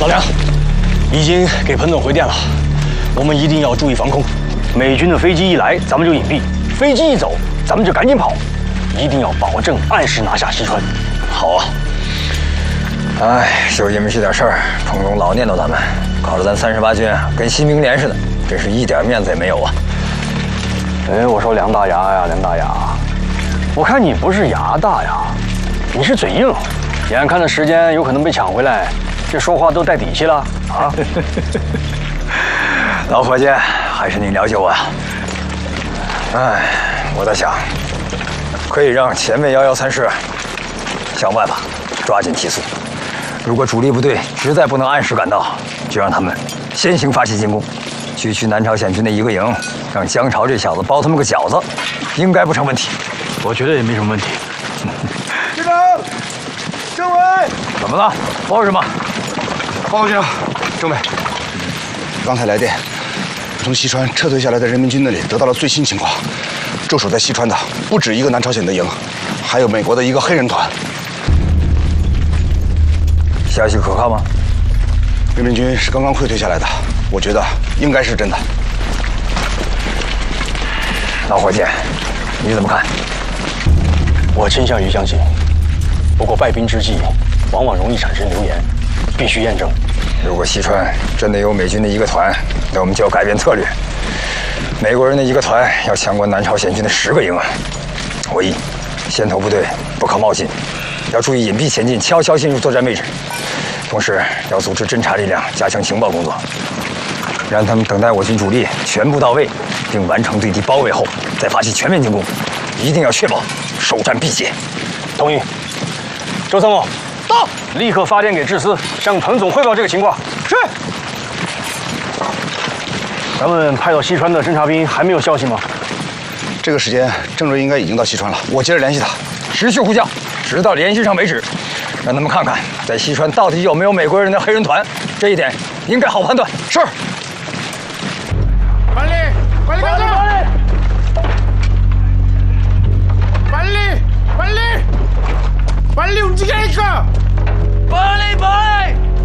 老梁，已经给彭总回电了，我们一定要注意防空。美军的飞机一来，咱们就隐蔽；飞机一走，咱们就赶紧跑。一定要保证按时拿下西川。 好啊。哎，就因为这点事儿，彭总老念叨咱们，搞得咱38军跟新兵连似的，真是一点面子也没有啊。 哎，我说梁大牙呀，梁大牙，我看你不是牙大呀，你是嘴硬。眼看着时间有可能被抢回来，这说话都带底气了啊！ 老伙计，还是你了解我呀。哎，我在想，可以让前卫113师想办法抓紧提速。如果主力部队实在不能按时赶到，就让他们先行发起进攻，区区南朝鲜军的一个营，让姜潮这小子包他们个饺子，应该不成问题。 我觉得也没什么问题。 师长，政委， 怎么了？报什么？ 报告军长，政委，刚才来电，从西川撤退下来的人民军那里得到了最新情况。驻守在西川的不止一个南朝鲜的营，还有美国的一个黑人团。 消息可靠吗？ 人民军是刚刚溃退下来的，我觉得应该是真的。 老伙计，你怎么看？ 我倾向于相信，不过败兵之际，往往容易产生流言，必须验证。 如果西川真的有美军的一个团，那我们就要改变策略。美国人的一个团要强过南朝鲜军的10个营啊！我一，先头部队不可冒进，要注意隐蔽前进，悄悄进入作战位置。同时要组织侦察力量，加强情报工作，让他们等待我军主力全部到位，并完成对敌包围后，再发起全面进攻。一定要确保首战必捷。 同意。周参谋，到！立刻发电给志司，向彭总汇报这个情况。是。咱们派到西川的侦察兵还没有消息吗？ 这个时间，郑瑞应该已经到西川了，我接着联系他。 持续呼叫，直到联系上为止，让他们看看在西川到底有没有美国人的黑人团，这一点应该好判断。是。 管理，干事。